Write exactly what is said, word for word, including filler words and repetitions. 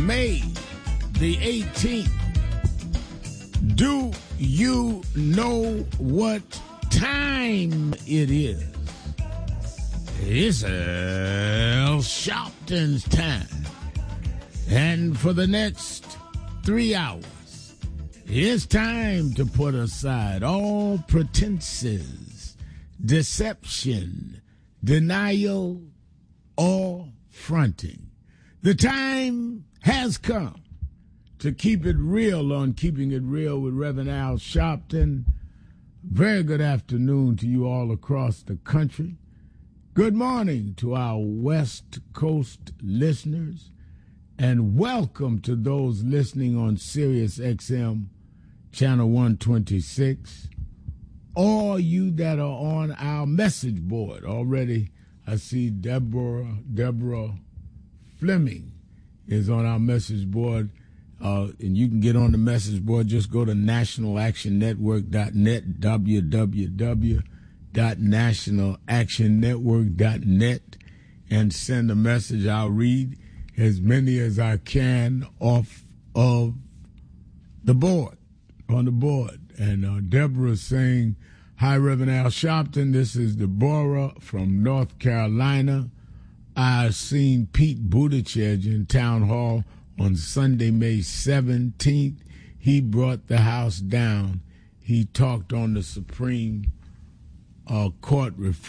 May the eighteenth. Do you know what time it is? It's Al Sharpton's time. And for the next three hours, it's time to put aside all pretenses, deception, denial, or fronting. The time has come to keep it real on Keeping It Real with Reverend Al Sharpton. Very good afternoon to you all across the country. Good morning to our West Coast listeners, and welcome to those listening on Sirius X M Channel one twenty-six, or you that are on our message board. Already, I see Deborah, Deborah Fleming is on our message board. Uh, and you can get on the message board. Just go to national action network dot net, w w w dot national action network dot net, and send a message. I'll read as many as I can off of the board, on the board. And uh, Deborah's saying, hi, Reverend Al Sharpton. This is Deborah from North Carolina. I've seen Pete Buttigieg in Town Hall on Sunday, May seventeenth. He brought the House down. He talked on the Supreme uh, Court reform.